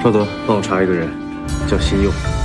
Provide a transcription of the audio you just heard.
赵德， 帮我查一个人，叫辛佑。